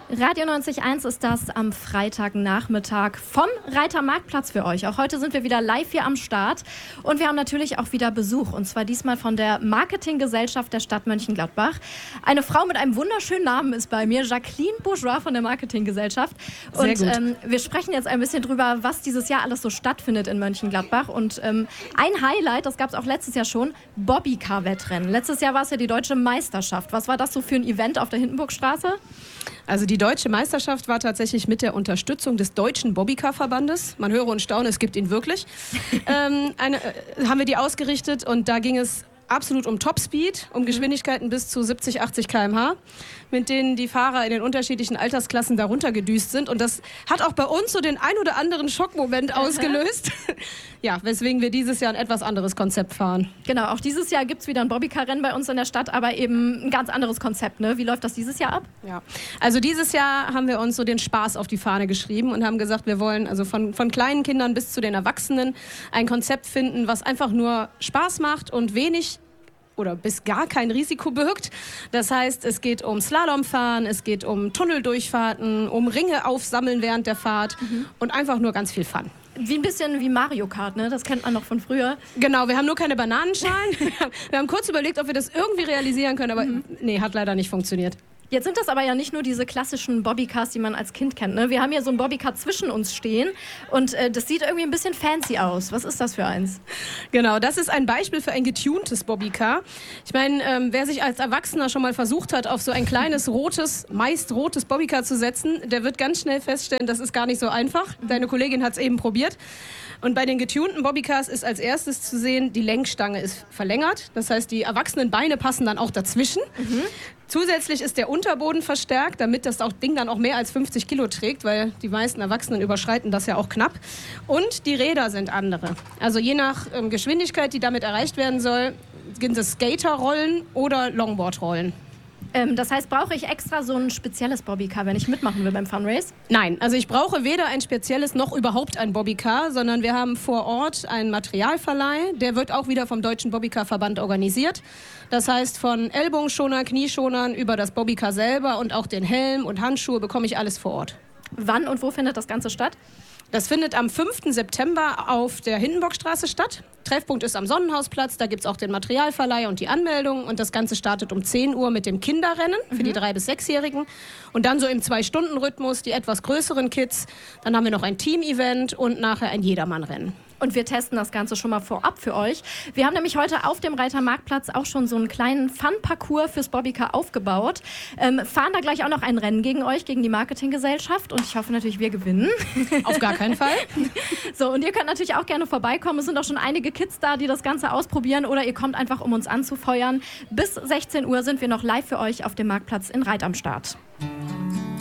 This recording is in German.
Radio 90.1 ist das am Freitagnachmittag vom Reitermarktplatz für euch. Auch heute sind wir wieder live hier am Start und wir haben natürlich auch wieder Besuch, und zwar diesmal von der Marketinggesellschaft der Stadt Mönchengladbach. Eine Frau mit einem wunderschönen Namen ist bei mir, Jacqueline Bourgeois von der Marketinggesellschaft. Und wir sprechen jetzt ein bisschen drüber, was dieses Jahr alles so stattfindet in Mönchengladbach. Und ein Highlight, das gab es auch letztes Jahr schon, Bobbycar-Wettrennen. Letztes Jahr war es ja die Deutsche Meisterschaft. Was war das so für ein Event auf der Hindenburgstraße? Also die Deutsche Meisterschaft war tatsächlich mit der Unterstützung des Deutschen Bobbycar-Verbandes. Man höre und staune, es gibt ihn wirklich. Haben wir die ausgerichtet, und da ging es absolut um Topspeed, um Geschwindigkeiten bis zu 70, 80 km/h, mit denen die Fahrer in den unterschiedlichen Altersklassen darunter gedüst sind. Und das hat auch bei uns so den ein oder anderen Schockmoment ausgelöst. Ja, weswegen wir dieses Jahr ein etwas anderes Konzept fahren. Genau, auch dieses Jahr gibt es wieder ein Bobbycar-Rennen bei uns in der Stadt, aber eben ein ganz anderes Konzept, ne? Wie läuft das dieses Jahr ab? Ja, also dieses Jahr haben wir uns so den Spaß auf die Fahne geschrieben und haben gesagt, wir wollen also von kleinen Kindern bis zu den Erwachsenen ein Konzept finden, was einfach nur Spaß macht und wenig oder bis gar kein Risiko birgt. Das heißt, es geht um Slalomfahren, es geht um Tunneldurchfahrten, um Ringe aufsammeln während der Fahrt und einfach nur ganz viel Fun. Wie ein bisschen wie Mario Kart, ne? Das kennt man noch von früher. Genau, wir haben nur keine Bananenschalen. Wir haben kurz überlegt, ob wir das irgendwie realisieren können, aber nee, hat leider nicht funktioniert. Jetzt sind das aber ja nicht nur diese klassischen Bobbycars, die man als Kind kennt, ne? Wir haben hier so ein Bobbycar zwischen uns stehen und das sieht irgendwie ein bisschen fancy aus. Was ist das für eins? Genau, das ist ein Beispiel für ein getuntes Bobbycar. Ich meine, wer sich als Erwachsener schon mal versucht hat, auf so ein kleines meist rotes Bobbycar zu setzen, der wird ganz schnell feststellen, das ist gar nicht so einfach. Deine Kollegin hat es eben probiert. Und bei den getunten Bobbycars ist als erstes zu sehen, die Lenkstange ist verlängert. Das heißt, die erwachsenen Beine passen dann auch dazwischen. Zusätzlich ist der Unterboden verstärkt, damit das Ding dann auch mehr als 50 Kilo trägt, weil die meisten Erwachsenen überschreiten das ja auch knapp. Und die Räder sind andere. Also je nach Geschwindigkeit, die damit erreicht werden soll, sind es Skaterrollen oder Longboardrollen. Das heißt, brauche ich extra so ein spezielles Bobbycar, wenn ich mitmachen will beim Funrace? Nein, also ich brauche weder ein spezielles noch überhaupt ein Bobbycar, sondern wir haben vor Ort einen Materialverleih. Der wird auch wieder vom Deutschen Bobbycar-Verband organisiert. Das heißt, von Ellbogenschonern, Knieschonern über das Bobbycar selber und auch den Helm und Handschuhe bekomme ich alles vor Ort. Wann und wo findet das Ganze statt? Das findet am 5. September auf der Hindenburgstraße statt. Treffpunkt ist am Sonnenhausplatz, da gibt es auch den Materialverleih und die Anmeldung. Und das Ganze startet um 10 Uhr mit dem Kinderrennen für die 3- bis 6-Jährigen. Und dann so im 2-Stunden-Rhythmus die etwas größeren Kids. Dann haben wir noch ein Team-Event und nachher ein Jedermann-Rennen. Und wir testen das Ganze schon mal vorab für euch. Wir haben nämlich heute auf dem Reitermarktplatz auch schon so einen kleinen Fun-Parcours fürs Bobbycar aufgebaut. Fahren da gleich auch noch ein Rennen gegen euch, gegen die Marketinggesellschaft. Und ich hoffe natürlich, wir gewinnen. Auf gar keinen Fall. So, und ihr könnt natürlich auch gerne vorbeikommen. Es sind auch schon einige Kids da, die das Ganze ausprobieren. Oder ihr kommt einfach, um uns anzufeuern. Bis 16 Uhr sind wir noch live für euch auf dem Marktplatz in Reit am Start.